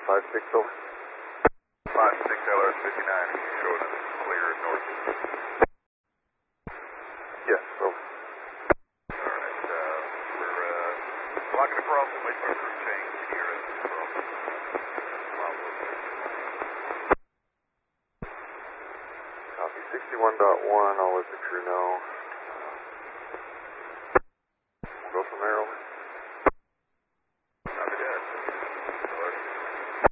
5-6 over. 5-6 LR-59, you showing us clear north. Yes, over. Alright, we're blocking across and waiting for a crew change here at the crossing. Copy 61.1, I'll let the crew know.